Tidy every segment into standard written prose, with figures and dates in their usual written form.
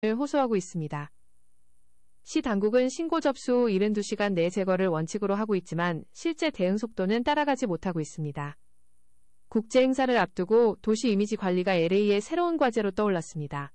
호소하고 있습니다. 시 당국은 신고 접수 후 72시간 내 제거를 원칙으로 하고 있지만 실제 대응 속도는 따라가지 못하고 있습니다. 국제 행사를 앞두고 도시 이미지 관리가 LA의 새로운 과제로 떠올랐습니다.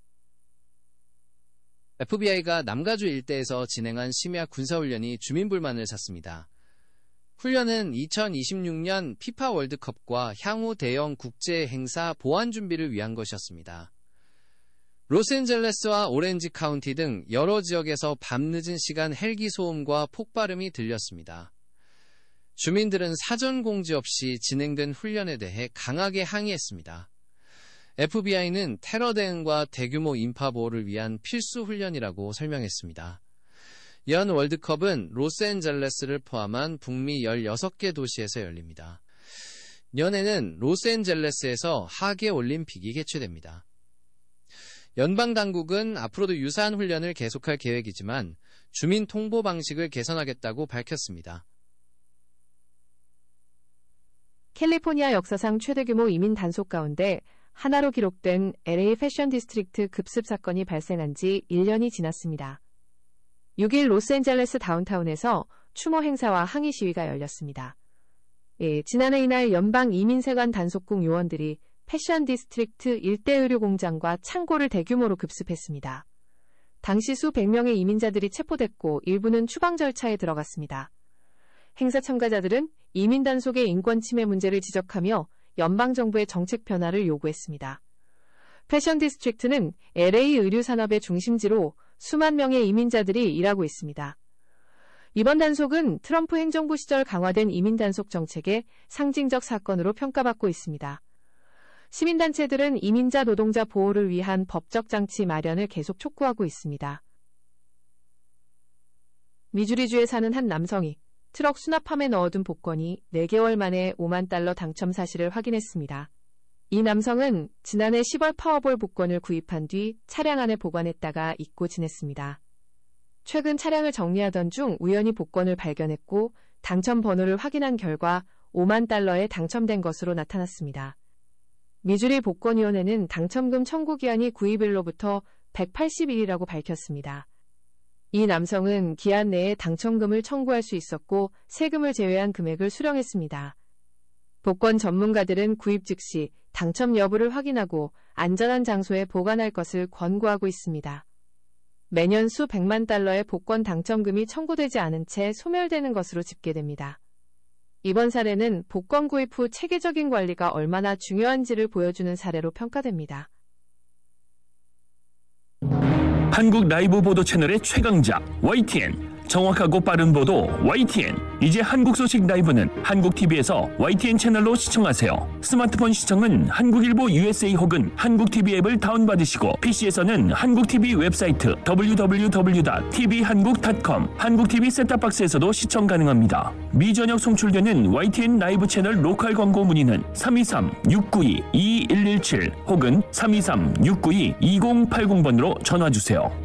FBI가 남가주 일대에서 진행한 심야 군사훈련이 주민 불만을 샀습니다. 훈련은 2026년 피파 월드컵과 향후 대형 국제 행사 보안 준비를 위한 것이었습니다. 로스앤젤레스와 오렌지 카운티 등 여러 지역에서 밤늦은 시간 헬기 소음과 폭발음이 들렸습니다. 주민들은 사전 공지 없이 진행된 훈련에 대해 강하게 항의했습니다. FBI는 테러 대응과 대규모 인파 보호를 위한 필수 훈련이라고 설명했습니다. 연 월드컵은 로스앤젤레스를 포함한 북미 16개 도시에서 열립니다. 연에는 로스앤젤레스에서 하계 올림픽이 개최됩니다. 연방당국은 앞으로도 유사한 훈련을 계속할 계획이지만 주민 통보 방식을 개선하겠다고 밝혔습니다. 캘리포니아 역사상 최대 규모 이민 단속 가운데 하나로 기록된 LA 패션 디스트릭트 급습 사건이 발생한 지 1년이 지났습니다. 6일 로스앤젤레스 다운타운에서 추모 행사와 항의 시위가 열렸습니다. 지난해 이날 연방 이민세관 단속국 요원들이 패션 디스트릭트 일대 의류 공장과 창고를 대규모로 급습했습니다. 당시 수백 명의 이민자들이 체포됐고 일부는 추방 절차에 들어갔습니다. 행사 참가자들은 이민 단속의 인권 침해 문제를 지적하며 연방정부의 정책 변화를 요구했습니다. 패션 디스트릭트는 LA 의류 산업의 중심지로 수만 명의 이민자들이 일하고 있습니다. 이번 단속은 트럼프 행정부 시절 강화된 이민 단속 정책의 상징적 사건으로 평가받고 있습니다. 시민단체들은 이민자 노동자 보호를 위한 법적 장치 마련을 계속 촉구하고 있습니다. 미주리주에 사는 한 남성이 트럭 수납함에 넣어둔 복권이 4개월 만에 $50,000 당첨 사실을 확인했습니다. 이 남성은 지난해 10월 파워볼 복권을 구입한 뒤 차량 안에 보관했다가 잊고 지냈습니다. 최근 차량을 정리하던 중 우연히 복권을 발견했고 당첨 번호를 확인한 결과 $50,000에 당첨된 것으로 나타났습니다. 미주리 복권위원회는 당첨금 청구 기한이 구입일로부터 180일이라고 밝혔습니다. 이 남성은 기한 내에 당첨금을 청구할 수 있었고 세금을 제외한 금액을 수령했습니다. 복권 전문가들은 구입 즉시 당첨 여부를 확인하고 안전한 장소에 보관할 것을 권고하고 있습니다. 매년 수백만 달러의 복권 당첨금이 청구되지 않은 채 소멸되는 것으로 집계됩니다. 이번 사례는 복권 구입 후 체계적인 관리가 얼마나 중요한지를 보여주는 사례로 평가됩니다. 한국 라이브 보도 채널의 최강자 YTN, 정확하고 빠른 보도 YTN. 이제 한국 소식 라이브는 한국TV에서 YTN 채널로 시청하세요. 스마트폰 시청은 한국일보 USA 혹은 한국TV 앱을 다운받으시고 PC에서는 한국TV 웹사이트 www.tvhan국.com, 한국TV 셋탑박스에서도 시청 가능합니다. 미전역 송출되는 YTN 라이브 채널 로컬 광고 문의는 323-692-2117 혹은 323-692-2080번으로 전화주세요.